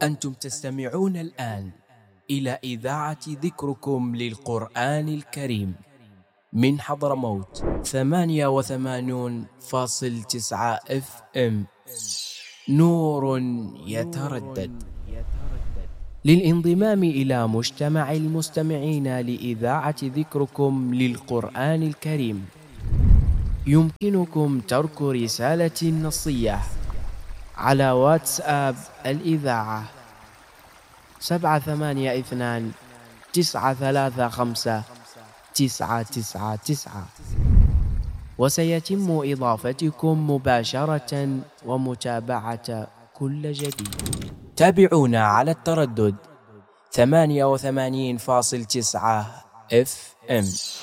أنتم تستمعون الآن إلى إذاعة ذكركم للقرآن الكريم من حضرموت 88.9 FM. نور يتردد. للانضمام إلى مجتمع المستمعين لإذاعة ذكركم للقرآن الكريم يمكنكم ترك رسالة نصية على واتساب الإذاعة 782-935-999، وسيتم إضافتكم مباشرة ومتابعة كل جديد. تابعونا على التردد 88.9 FM.